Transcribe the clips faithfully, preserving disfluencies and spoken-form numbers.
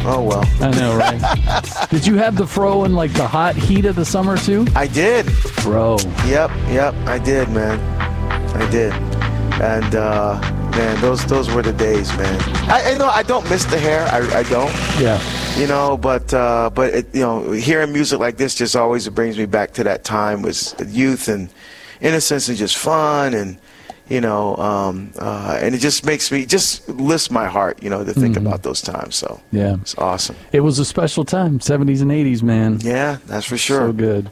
Oh, well. I know, right? Did you have the fro in, like, the hot heat of the summer, too? I did. Bro. Yep, yep, I did, man. I did. And, uh, man, those those were the days, man. I, I know I don't miss the hair. I, I don't. Yeah. You know, but, uh, but it, you know, hearing music like this just always brings me back to that time was youth and innocence and just fun and, you know, um, uh, and it just makes me, just lifts my heart, you know, to think mm-hmm. about those times. So, yeah, it's awesome. It was a special time, seventies and eighties, man. Yeah, that's for sure. So good.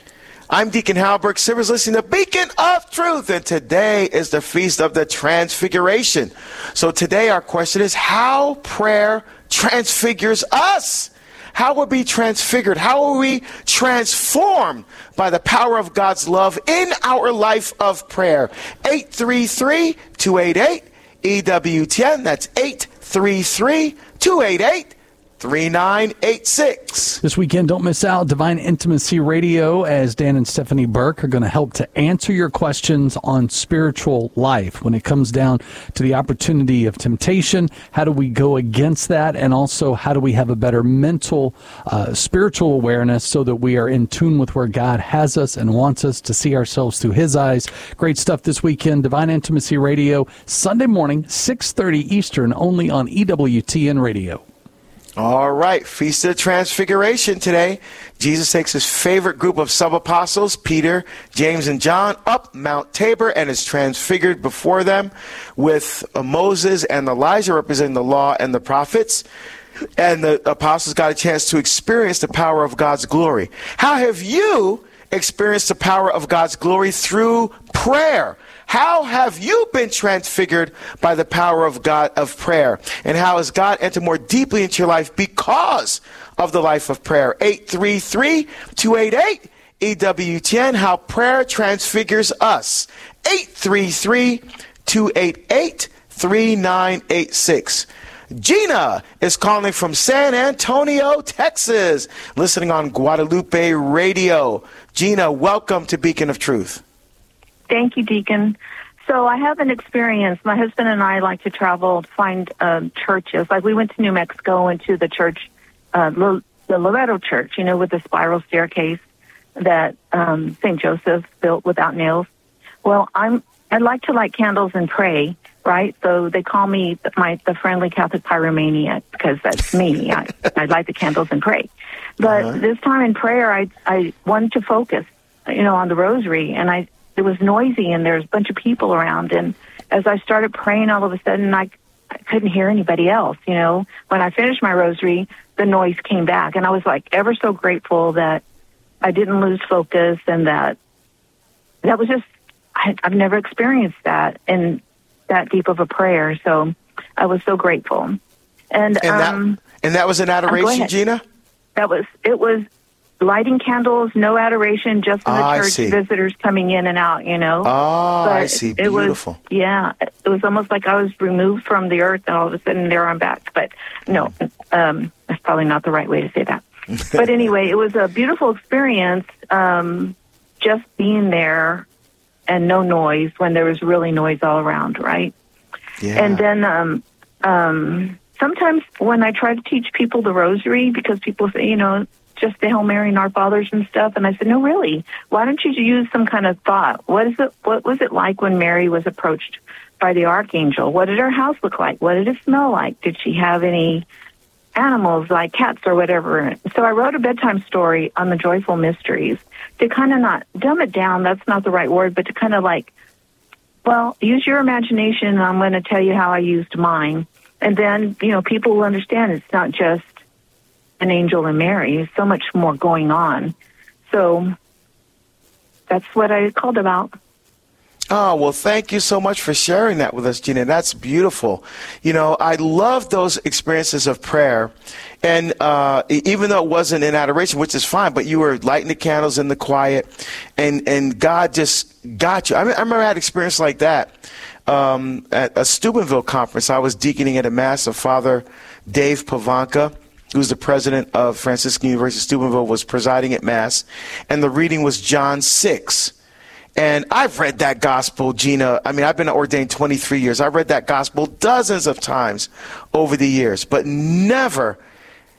I'm Deacon Hal Burke Sivers, listening to Beacon of Truth, and today is the Feast of the Transfiguration. So today our question is how prayer transfigures us. How will we be transfigured? How will we transformed by the power of God's love in our life of prayer? eight three three, two eight eight, E W T N. That's eight three three, two eight eight, three nine eight six. This weekend, don't miss out. Divine Intimacy Radio, as Dan and Stephanie Burke are going to help to answer your questions on spiritual life. When it comes down to the opportunity of temptation, how do we go against that? And also, how do we have a better mental, uh, spiritual awareness so that we are in tune with where God has us and wants us to see ourselves through His eyes? Great stuff this weekend. Divine Intimacy Radio, Sunday morning, six thirty Eastern, only on E W T N Radio. All right, Feast of the Transfiguration today. Jesus takes his favorite group of sub-apostles, Peter, James, and John, up Mount Tabor and is transfigured before them with uh, Moses and Elijah representing the law and the prophets. And the apostles got a chance to experience the power of God's glory. How have you experienced the power of God's glory? Through prayer. How have you been transfigured by the power of God of prayer? And how has God entered more deeply into your life because of the life of prayer? eight three three, two eight eight, E W T N. How prayer transfigures us. eight three three, two eight eight, three nine eight six. Gina is calling from San Antonio, Texas, listening on Guadalupe Radio. Gina, welcome to Beacon of Truth. Thank you, Deacon. So I have an experience. My husband and I like to travel to find um, churches. Like we went to New Mexico and to the church, uh, L- the Loretto Church, you know, with the spiral staircase that um, Saint Joseph built without nails. Well, I'm I like to light candles and pray, right? So they call me my the friendly Catholic pyromaniac because that's me. I, I light the candles and pray. But uh-huh. this time in prayer, I I wanted to focus, you know, on the rosary, and I. It was noisy, and there was a bunch of people around. And as I started praying, all of a sudden, I, I couldn't hear anybody else. You know, when I finished my rosary, the noise came back, and I was like ever so grateful that I didn't lose focus, and that that was just I, I've never experienced that in that deep of a prayer. So I was so grateful. And and that, um, and that was an adoration, oh, Gina? That was it was. Lighting candles, no adoration, just in the oh, church, visitors coming in and out, you know. Oh, but I see. Beautiful. It was, yeah, it was almost like I was removed from the earth, and all of a sudden there I'm back. But no, um, that's probably not the right way to say that. But anyway, it was a beautiful experience, um, just being there and no noise when there was really noise all around, right? Yeah. And then um, um, sometimes when I try to teach people the rosary, because people say, you know, just the Hail Mary and Our Fathers and stuff. And I said, no, really, why don't you use some kind of thought? What is it? What was it like when Mary was approached by the archangel? What did her house look like? What did it smell like? Did she have any animals like cats or whatever? So I wrote a bedtime story on the joyful mysteries to kind of not dumb it down. That's not the right word, but to kind of like, well, use your imagination. And I'm going to tell you how I used mine. And then, you know, people will understand it's not just an angel and Mary. There's so much more going on. So that's what I called about. Oh, well, thank you so much for sharing that with us, Gina. That's beautiful. You know, I love those experiences of prayer. And uh, even though it wasn't in adoration, which is fine, but you were lighting the candles in the quiet, and, and God just got you. I, mean, I remember I had an experience like that um, at a Steubenville conference. I was deaconing at a mass of Father Dave Pavanka, who's the president of Franciscan University of Steubenville, was presiding at Mass, and the reading was John six. And I've read that gospel, Gina. I mean, I've been ordained twenty-three years. I've read that gospel dozens of times over the years, but never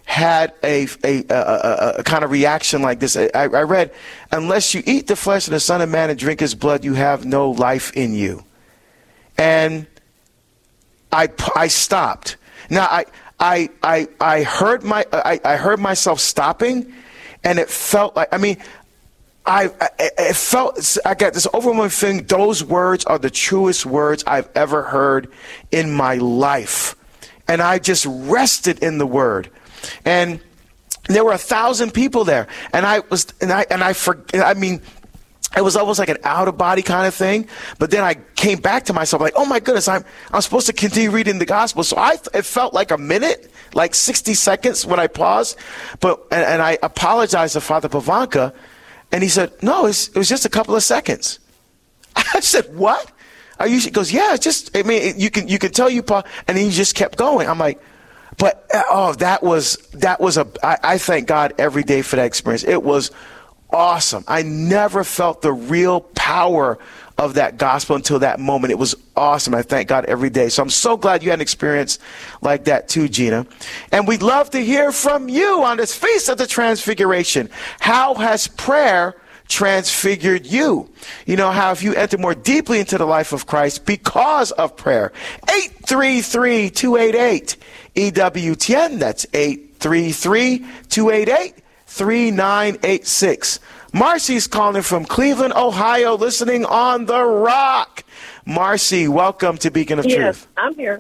had a, a, a, a, a kind of reaction like this. I, I read, unless you eat the flesh of the Son of Man and drink his blood, you have no life in you. And I, I stopped. Now, I, I, I, I heard my, I, I heard myself stopping, and it felt like, I mean, I, I it felt, I got this overwhelming feeling. Those words are the truest words I've ever heard in my life. And I just rested in the word. And there were a thousand people there. And I was, and I, and I, for, I mean, it was almost like an out of body kind of thing. But then I came back to myself like, oh my goodness, I'm, I'm supposed to continue reading the gospel. So I, it felt like a minute, like sixty seconds when I paused. But, and, and I apologized to Father Pavanka. And he said, no, it's, it was just a couple of seconds. I said, what? Are you, he goes, yeah, it's just, I mean, you can, you can tell you, Paul. And he just kept going. I'm like, but, oh, that was, that was a, I, I thank God every day for that experience. It was awesome. I never felt the real power of that gospel until that moment. It was awesome. I thank God every day. So I'm so glad you had an experience like that too, Gina. And we'd love to hear from you on this Feast of the Transfiguration. How has prayer transfigured you? You know, how have you entered more deeply into the life of Christ because of prayer? eight three three, two eight eight, E W T N. That's eight three three, two eight eight, three nine eight six. Marcy's calling from Cleveland, Ohio, listening on The Rock. Marcy, welcome to Beacon of yes, Truth. Yes, I'm here.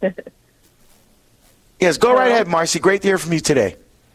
Yes, go right ahead, Marcy. Great to hear from you today.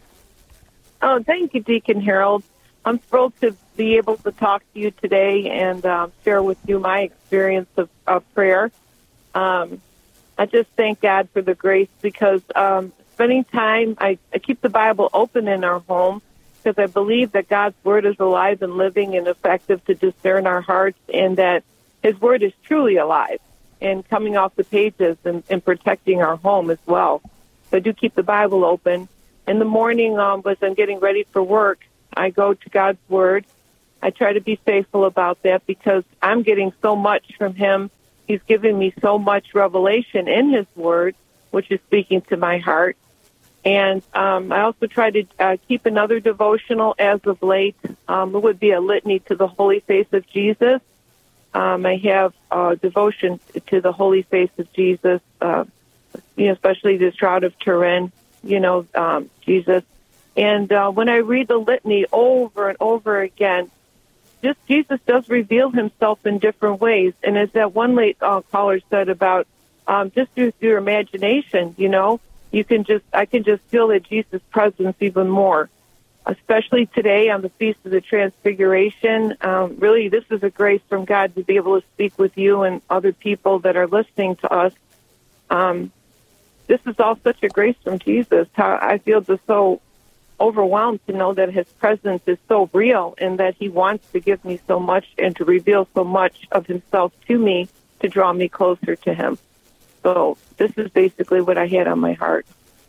Oh, thank you, Deacon Harold. I'm thrilled to be able to talk to you today and um, share with you my experience of, of prayer. Um, I just thank God for the grace because um, spending time, I, I keep the Bible open in our home because I believe that God's Word is alive and living and effective to discern our hearts, and that His Word is truly alive and coming off the pages and, and protecting our home as well. So I do keep the Bible open. In the morning, um, as I'm getting ready for work, I go to God's Word. I try to be faithful about that because I'm getting so much from Him. He's giving me so much revelation in His Word, which is speaking to my heart. And um, I also try to uh, keep another devotional as of late. Um, it would be a litany to the Holy Face of Jesus. Um, I have uh, devotion to the Holy Face of Jesus, uh, you know, especially the Shroud of Turin, you know, um, Jesus. And uh, when I read the litany over and over again, just Jesus does reveal Himself in different ways. And as that one late uh, caller said about um, just through your imagination, you know, you can just, I can just feel that Jesus' presence even more, especially today on the Feast of the Transfiguration. Um, really, this is a grace from God to be able to speak with you and other people that are listening to us. Um, this is all such a grace from Jesus. How I feel just so overwhelmed to know that His presence is so real and that He wants to give me so much and to reveal so much of Himself to me to draw me closer to Him. So this is basically what I had on my heart.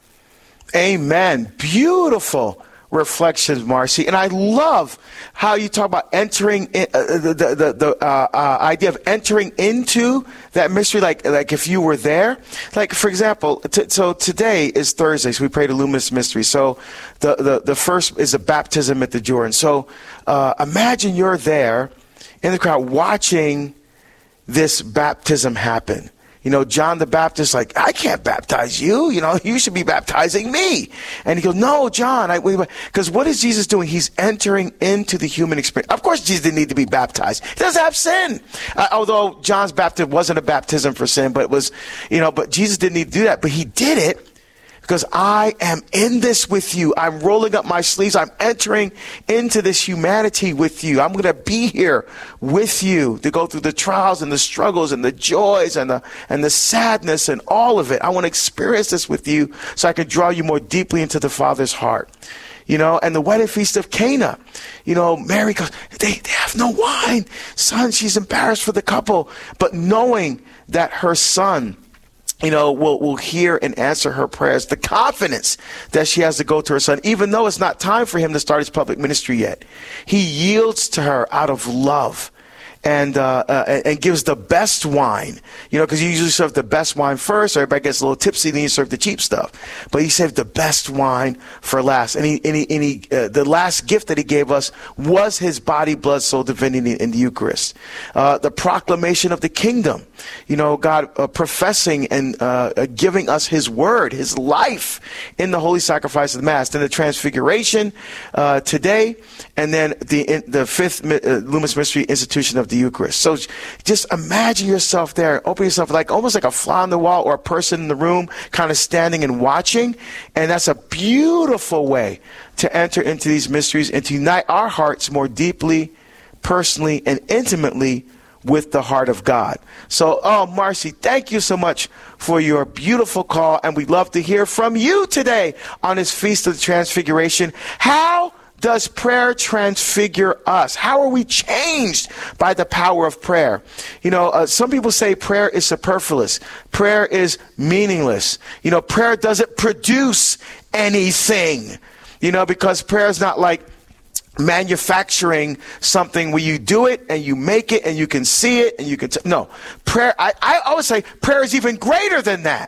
Amen. Beautiful reflections, Marcy. And I love how you talk about entering in, uh, the the, the, the uh, uh, idea of entering into that mystery, like like if you were there. Like, for example, t- so today is Thursday, so we pray the Luminous Mystery. So the, the, the first is a baptism at the Jordan. So uh, imagine you're there in the crowd watching this baptism happen. You know, John the Baptist, like, I can't baptize you. You know, you should be baptizing me. And he goes, no, John. I Because what is Jesus doing? He's entering into the human experience. Of course, Jesus didn't need to be baptized. He doesn't have sin. Uh, although John's baptism wasn't a baptism for sin, but it was, you know, but Jesus didn't need to do that. But he did it because I am in this with you. I'm rolling up my sleeves. I'm entering into this humanity with you. I'm going to be here with you to go through the trials and the struggles and the joys and the and the sadness and all of it. I want to experience this with you so I can draw you more deeply into the Father's heart. You know, and the wedding feast of Cana, you know, Mary goes, they, they have no wine. Son, she's embarrassed for the couple. But knowing that her son, you know, will will hear and answer her prayers, the confidence that she has to go to her son, even though it's not time for him to start his public ministry yet. He yields to her out of love. and uh, uh, and and gives the best wine. You know, because you usually serve the best wine first. Everybody gets a little tipsy, then you serve the cheap stuff. But he saved the best wine for last. And he, and he, and he uh, the last gift that he gave us was his body, blood, soul, divinity in the Eucharist. Uh, the proclamation of the kingdom. You know, God uh, professing and uh, uh, giving us his word, his life in the holy sacrifice of the Mass. Then the transfiguration uh, today, and then the in, the fifth uh, Luminous Mystery, institution of the Eucharist. So just imagine yourself there, open yourself like almost like a fly on the wall or a person in the room kind of standing and watching. And that's a beautiful way to enter into these mysteries and to unite our hearts more deeply, personally, and intimately with the heart of God. So, oh, Marcy, thank you so much for your beautiful call, and we'd love to hear from you today on this Feast of the Transfiguration. How does prayer transfigure us? How are we changed by the power of prayer? You know, uh, some people say prayer is superfluous. Prayer is meaningless. You know, prayer doesn't produce anything, you know, because prayer is not like manufacturing something where you do it and you make it and you can see it and you can, t- no, prayer, I, I always say prayer is even greater than that.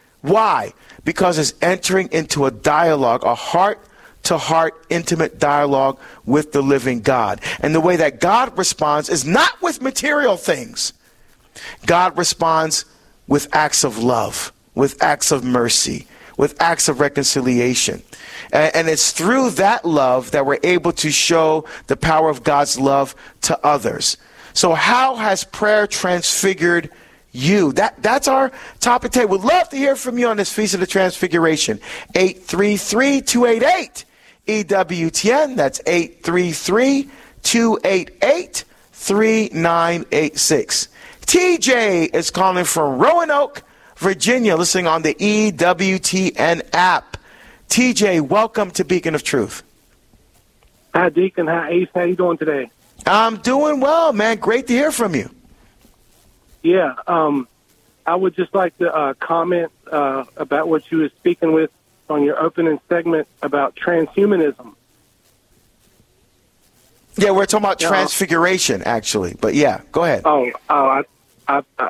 Why? Because it's entering into a dialogue, a heart to heart, intimate dialogue with the living God. And the way that God responds is not with material things. God responds with acts of love, with acts of mercy, with acts of reconciliation. And it's through that love that we're able to show the power of God's love to others. So how has prayer transfigured you? That That's our topic today. We'd love to hear from you on this Feast of the Transfiguration. eight three three, two eight eight, E W T N. That's eight three three, two eight eight, three nine eight six. T J is calling from Roanoke, Virginia, listening on the E W T N app. T J, welcome to Beacon of Truth. Hi, Deacon. Hi, Ace. How you doing today? I'm doing well, man. Great to hear from you. Yeah, um, I would just like to uh, comment uh, about what you were speaking with on your opening segment about transhumanism. Yeah, we're talking about yeah. transfiguration, actually. But yeah, go ahead. Oh, oh, I, I, I,